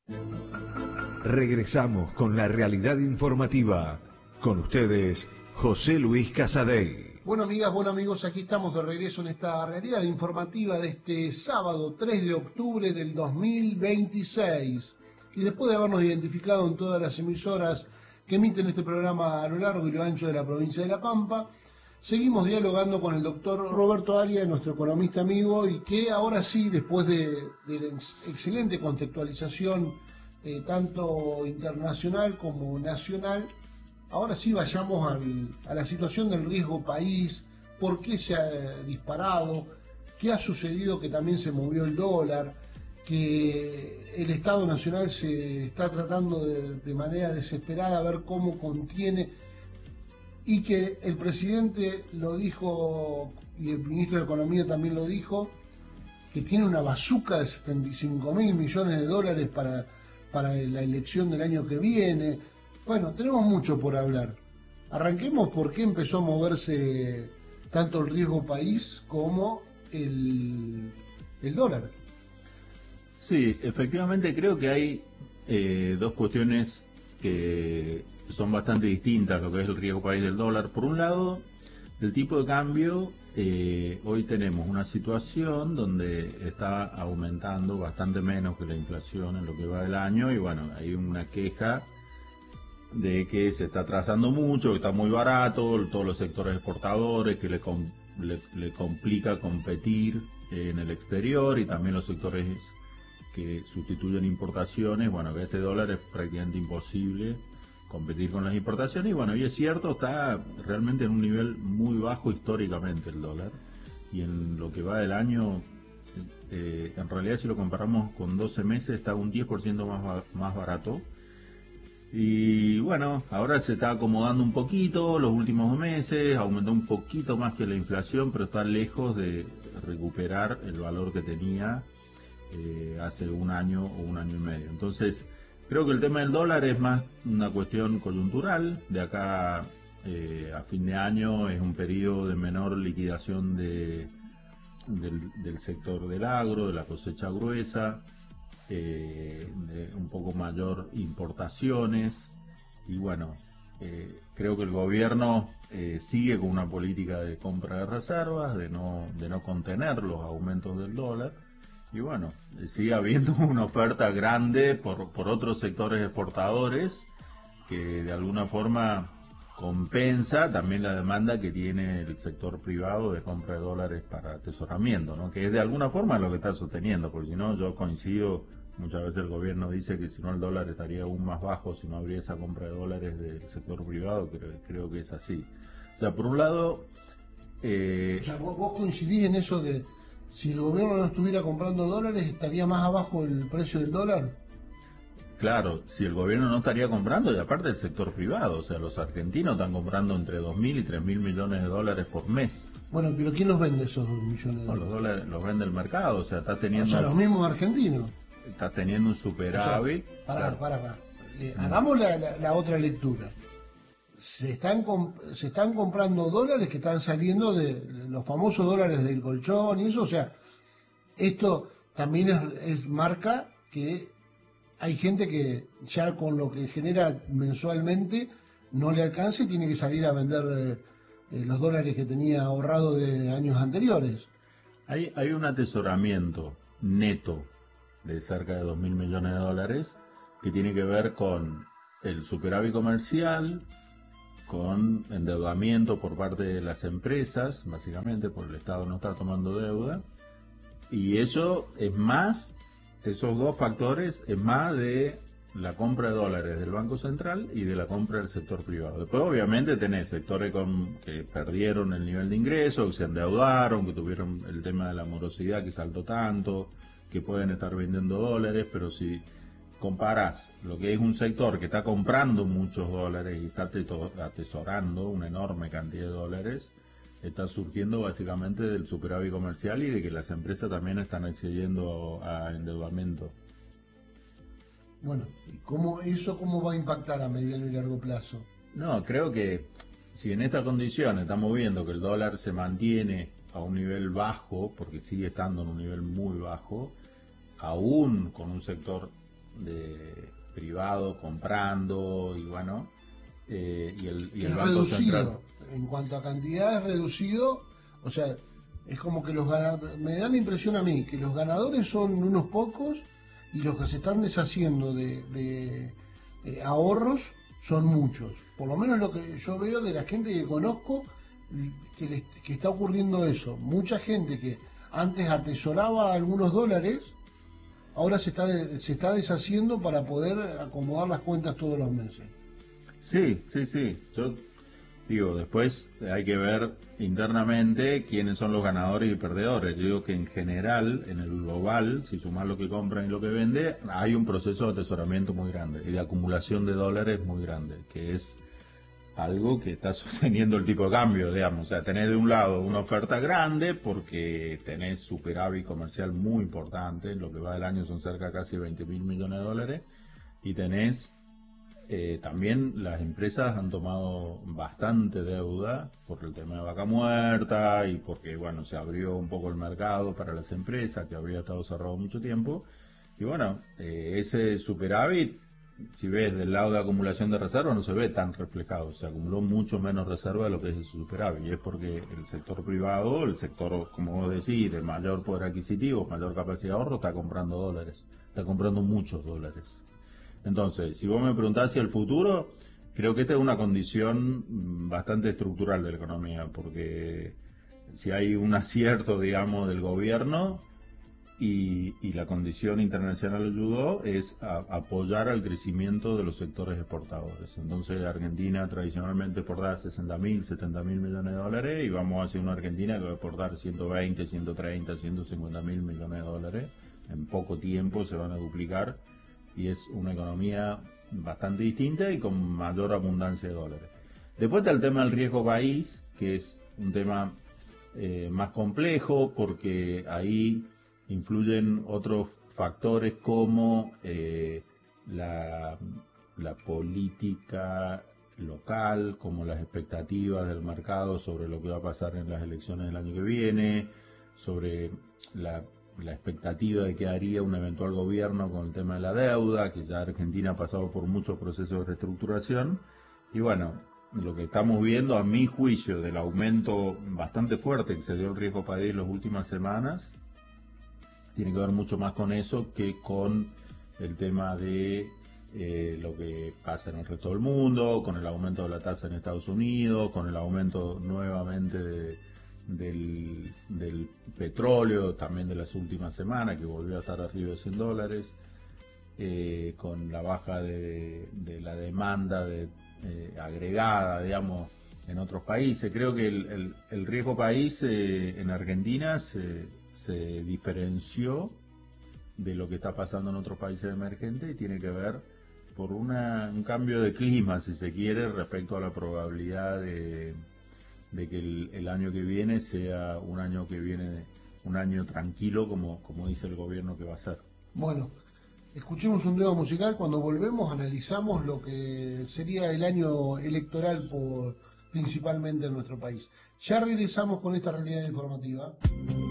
Regresamos con la realidad informativa. Con ustedes, José Luis Casadei. Bueno, amigas, bueno, amigos, aquí estamos de regreso en esta realidad informativa de este sábado 3 de octubre del 2026. Y después de habernos identificado en todas las emisoras que emiten este programa a lo largo y lo ancho de la provincia de La Pampa, seguimos dialogando con el doctor Roberto Arias, nuestro economista amigo, y que ahora sí, después de la excelente contextualización tanto internacional como nacional, ahora sí vayamos a la situación del riesgo país, por qué se ha disparado, qué ha sucedido que también se movió el dólar, que el Estado Nacional se está tratando de manera desesperada a ver cómo contiene, y que el presidente lo dijo y el ministro de Economía también lo dijo, que tiene una bazuca de 75.000 millones de dólares para la elección del año que viene. Bueno, tenemos mucho por hablar. Arranquemos por qué empezó a moverse tanto el riesgo país como el dólar. Sí, efectivamente creo que hay dos cuestiones que son bastante distintas, lo que es el riesgo país del dólar. Por un lado, el tipo de cambio, hoy tenemos una situación donde está aumentando bastante menos que la inflación en lo que va del año, y bueno, hay una queja de que se está atrasando mucho, que está muy barato, todos los sectores exportadores, que le complica competir en el exterior, y también los sectores que sustituyen importaciones, bueno, que este dólar es prácticamente imposible competir con las importaciones, y bueno, y es cierto, está realmente en un nivel muy bajo históricamente el dólar, y en lo que va del año, en realidad si lo comparamos con 12 meses, está un 10% más barato. Y bueno, ahora se está acomodando un poquito, los últimos meses aumentó un poquito más que la inflación, pero está lejos de recuperar el valor que tenía hace un año o un año y medio. Entonces, creo que el tema del dólar es más una cuestión coyuntural. De acá a fin de año es un periodo de menor liquidación del sector del agro, de la cosecha gruesa, de un poco mayor importaciones, y bueno, creo que el gobierno sigue con una política de compra de reservas, de no contener los aumentos del dólar, y bueno, sigue habiendo una oferta grande por otros sectores exportadores que de alguna forma compensa también la demanda que tiene el sector privado de compra de dólares para atesoramiento, ¿no? Que es de alguna forma lo que está sosteniendo, porque si no, yo coincido, muchas veces el gobierno dice que si no el dólar estaría aún más bajo si no habría esa compra de dólares del sector privado, creo que es así. O sea, por un lado... O sea, vos coincidís en eso de si el gobierno no estuviera comprando dólares, ¿estaría más abajo el precio del dólar? Claro, si el gobierno no estaría comprando, y aparte el sector privado, o sea, los argentinos están comprando entre 2.000 y 3.000 millones de dólares por mes. Bueno, pero ¿quién los vende esos 2 millones de dólares? No, los dólares los vende el mercado, o sea, está teniendo... O sea, los mismos argentinos. Está teniendo un superávit. O sea, pará. Hagamos la otra lectura. Se están comprando dólares que están saliendo de los famosos dólares del colchón y eso, o sea, esto también es marca que hay gente que ya con lo que genera mensualmente no le alcanza y tiene que salir a vender los dólares que tenía ahorrado de años anteriores. Hay un atesoramiento neto de cerca de 2.000 millones de dólares que tiene que ver con el superávit comercial, con endeudamiento por parte de las empresas, básicamente porque el Estado no está tomando deuda, y eso es más, esos dos factores es más de la compra de dólares del Banco Central y de la compra del sector privado. Después obviamente tenés sectores que perdieron el nivel de ingreso, que se endeudaron, que tuvieron el tema de la morosidad que saltó tanto, que pueden estar vendiendo dólares, pero si comparás lo que es un sector que está comprando muchos dólares y está atesorando una enorme cantidad de dólares, está surgiendo básicamente del superávit comercial y de que las empresas también están accediendo a endeudamiento. Bueno, ¿cómo va a impactar a mediano y largo plazo? No, creo que si en estas condiciones estamos viendo que el dólar se mantiene a un nivel bajo, porque sigue estando en un nivel muy bajo, aún con un sector privado comprando y bueno, y el Banco reducido. Central. En cuanto a cantidad es reducido, o sea, es como que me da la impresión a mí que los ganadores son unos pocos y los que se están deshaciendo de ahorros son muchos. Por lo menos lo que yo veo de la gente que conozco, que está ocurriendo eso. Mucha gente que antes atesoraba algunos dólares, ahora se está deshaciendo para poder acomodar las cuentas todos los meses. Sí. Yo digo, después hay que ver internamente quiénes son los ganadores y perdedores. Yo digo que en general, en el global, si sumás lo que compran y lo que vende, hay un proceso de atesoramiento muy grande y de acumulación de dólares muy grande, que es algo que está sosteniendo el tipo de cambio, digamos. O sea, tenés de un lado una oferta grande porque tenés superávit comercial muy importante, lo que va del año son cerca de casi 20.000 millones de dólares, y tenés también las empresas han tomado bastante deuda por el tema de vaca muerta y porque, bueno, se abrió un poco el mercado para las empresas, que había estado cerrado mucho tiempo. Y bueno, ese superávit, si ves del lado de acumulación de reservas, no se ve tan reflejado. Se acumuló mucho menos reserva de lo que es el superávit. Y es porque el sector privado, el sector, como vos decís, de mayor poder adquisitivo, mayor capacidad de ahorro, está comprando dólares. Está comprando muchos dólares. Entonces, si vos me preguntás hacia el futuro, creo que esta es una condición bastante estructural de la economía, porque si hay un acierto, digamos, del gobierno y la condición internacional ayudó, es apoyar al crecimiento de los sectores exportadores. Entonces, Argentina tradicionalmente exportaba 60.000, 70.000 millones de dólares y vamos hacia una Argentina que va a exportar 120, 130, 150.000 millones de dólares. En poco tiempo se van a duplicar. Y es una economía bastante distinta y con mayor abundancia de dólares. Después está el tema del riesgo país, que es un tema más complejo porque ahí influyen otros factores como la política local, como las expectativas del mercado sobre lo que va a pasar en las elecciones del año que viene, sobre la expectativa de que haría un eventual gobierno con el tema de la deuda, que ya Argentina ha pasado por muchos procesos de reestructuración. Y bueno, lo que estamos viendo, a mi juicio, del aumento bastante fuerte que se dio el riesgo país en las últimas semanas, tiene que ver mucho más con eso que con el tema de lo que pasa en el resto del mundo, con el aumento de la tasa en Estados Unidos, con el aumento nuevamente del petróleo, también de las últimas semanas, que volvió a estar arriba de $100, con la baja de la demanda agregada, digamos, en otros países. Creo que el riesgo país en Argentina se diferenció de lo que está pasando en otros países emergentes y tiene que ver por un cambio de clima, si se quiere, respecto a la probabilidad de que el año que viene sea un año tranquilo, como dice el gobierno que va a ser. Bueno, escuchemos un tema musical. Cuando volvemos analizamos lo que sería el año electoral principalmente en nuestro país. Ya regresamos con esta realidad informativa.